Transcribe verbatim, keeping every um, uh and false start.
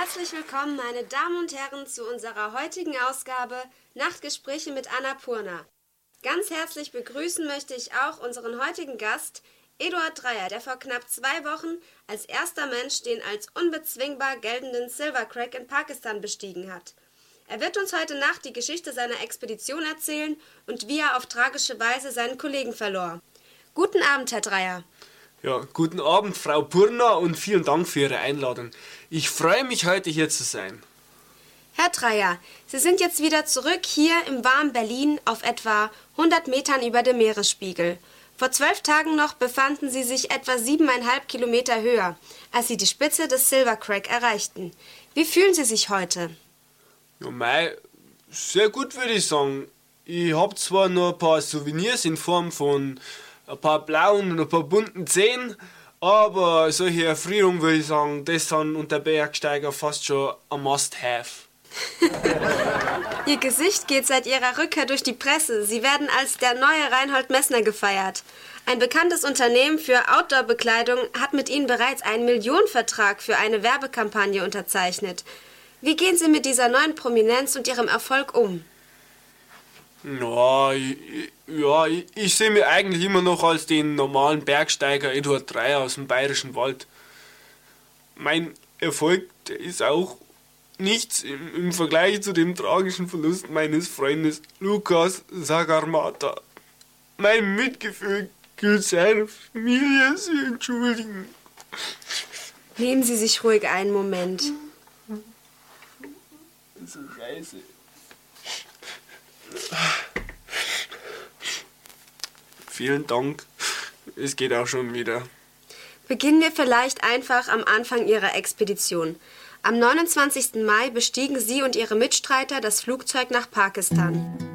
Herzlich willkommen, meine Damen und Herren, zu unserer heutigen Ausgabe Nachtgespräche mit Annapurna. Ganz herzlich begrüßen möchte ich auch unseren heutigen Gast, Eduard Dreyer, der vor knapp zwei Wochen als erster Mensch den als unbezwingbar geltenden Silver Crack in Pakistan bestiegen hat. Er wird uns heute Nacht die Geschichte seiner Expedition erzählen und wie er auf tragische Weise seinen Kollegen verlor. Guten Abend, Herr Dreyer. Ja, guten Abend, Frau Purna, und vielen Dank für Ihre Einladung. Ich freue mich, heute hier zu sein. Herr Dreyer, Sie sind jetzt wieder zurück hier im warmen Berlin auf etwa hundert Metern über dem Meeresspiegel. Vor zwölf Tagen noch befanden Sie sich etwa siebeneinhalb Kilometer höher, als Sie die Spitze des Silver Crack erreichten. Wie fühlen Sie sich heute? Ja, mei, sehr gut, würde ich sagen. Ich habe zwar noch ein paar Souvenirs in Form von ein paar blauen und ein paar bunten Zehen, aber solche Erfrierungen, würde ich sagen, das sind unter Bergsteiger fast schon ein Must-Have. Ihr Gesicht geht seit Ihrer Rückkehr durch die Presse. Sie werden als der neue Reinhold Messner gefeiert. Ein bekanntes Unternehmen für Outdoor-Bekleidung hat mit Ihnen bereits einen Millionenvertrag für eine Werbekampagne unterzeichnet. Wie gehen Sie mit dieser neuen Prominenz und Ihrem Erfolg um? Ja, ich, ja, ich, ich sehe mich eigentlich immer noch als den normalen Bergsteiger Eduard Dreyer aus dem Bayerischen Wald. Mein Erfolg, der ist auch nichts im, im Vergleich zu dem tragischen Verlust meines Freundes Lukas Sagarmata. Mein Mitgefühl gilt seiner Familie zu entschuldigen. Nehmen Sie sich ruhig einen Moment. So scheiße. Vielen Dank. Es geht auch schon wieder. Beginnen wir vielleicht einfach am Anfang Ihrer Expedition. Am neunundzwanzigsten Mai bestiegen Sie und Ihre Mitstreiter das Flugzeug nach Pakistan.